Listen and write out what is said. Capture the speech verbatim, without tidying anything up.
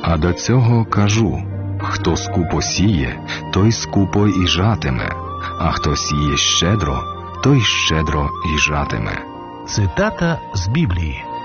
А до цього кажу, хто скупо сіє, той скупо і жатиме, а хто сіє щедро, той щедро і жатиме. Цитата з Біблії.